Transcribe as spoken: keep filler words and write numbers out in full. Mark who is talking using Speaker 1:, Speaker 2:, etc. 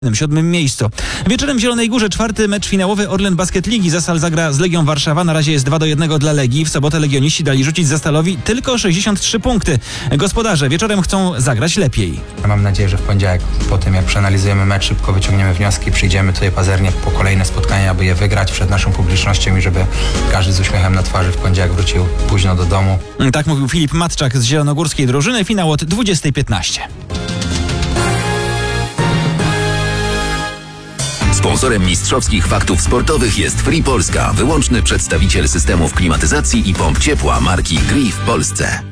Speaker 1: W siódmym miejscu. Wieczorem w Zielonej Górze czwarty mecz finałowy Orlen Basket Ligi. Zasal zagra z Legią Warszawa. Na razie jest dwa do jednego dla Legii. W sobotę legioniści dali rzucić Zastalowi tylko sześćdziesiąt trzy punkty. Gospodarze wieczorem chcą zagrać lepiej.
Speaker 2: Mam nadzieję, że w poniedziałek po tym jak przeanalizujemy mecz, szybko wyciągniemy wnioski, przyjdziemy tutaj pazernie po kolejne spotkania, aby je wygrać przed naszą publicznością i żeby każdy z uśmiechem na twarzy w poniedziałek wrócił późno do domu.
Speaker 1: Tak mówił Filip Matczak z zielonogórskiej drużyny. Finał od dwudziestej piętnaście.
Speaker 3: Sponsorem mistrzowskich faktów sportowych jest Free Polska, wyłączny przedstawiciel systemów klimatyzacji i pomp ciepła marki Gree w Polsce.